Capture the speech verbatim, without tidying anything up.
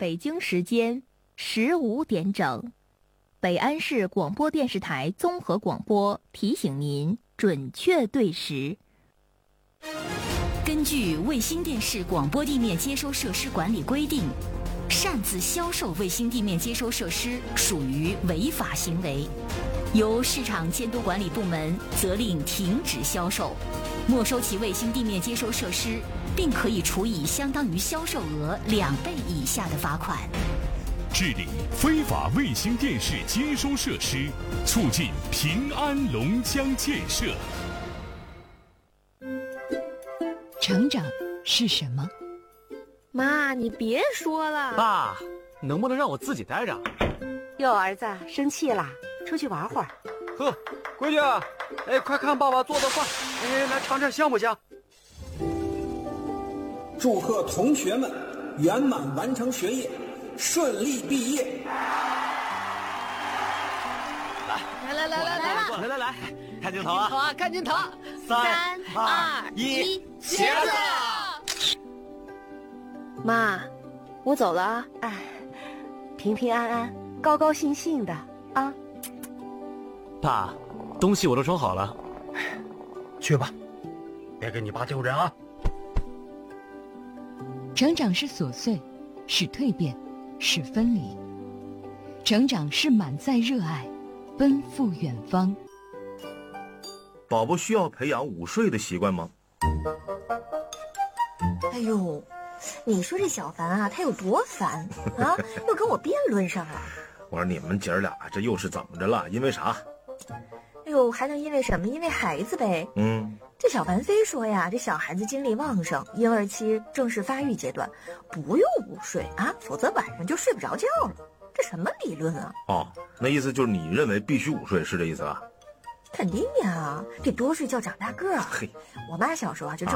北京时间十五点整，北安市广播电视台综合广播提醒您准确对时。 根据卫星电视广播地面接收设施管理规定，擅自销售卫星地面接收设施属于违法行为，由市场监督管理部门责令停止销售，没收其卫星地面接收设施，并可以处以相当于销售额两倍以下的罚款。 治理非法卫星电视接收设施，促进平安龙江建设。 成长是什么？ 妈，你别说了。 爸，能不能让我自己待着？ 哟，儿子生气啦，出去玩会儿。 呵，闺女，哎，快看爸爸做的饭，哎，来尝尝香不香？ 祝贺同学们圆满完成学业，顺利毕业。 来来来来来来来来，看镜头啊！ 好啊，看镜头。 三二一， 茄子。妈，我走了啊。 哎，平平安安，高高兴兴的啊。 爸，东西我都收好了， 去吧，别给你爸丢人啊。 成长是琐碎，是蜕变，是分离。成长是满载热爱，奔赴远方。 宝宝需要培养午睡的习惯吗？ 哎呦，你说这小凡啊，他有多烦啊？又跟我辩论上了。 我说你们姐儿俩这又是怎么着了？因为啥？ 哎呦，还能因为什么？因为孩子呗。 嗯， 这小凡非说呀，这小孩子精力旺盛，婴儿期正是发育阶段，不用午睡啊，否则晚上就睡不着觉了。这什么理论啊？ 哦，那意思就是你认为必须午睡，是这意思吧？ 肯定呀，得多睡觉长大个儿。嘿，我妈小时候啊就这